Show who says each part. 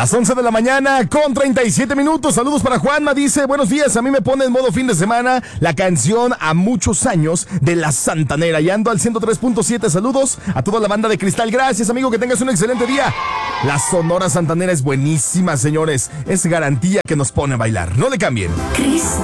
Speaker 1: Las 11 de la mañana con 37 minutos. Saludos para Juanma. Dice, buenos días, a mí me pone en modo fin de semana la canción A Muchos Años de La Santanera. Y ando al 103.7. Saludos a toda la banda de Cristal. Gracias, amigo, que tengas un excelente día. La Sonora Santanera es buenísima, señores. Es garantía que nos pone a bailar. No le cambien.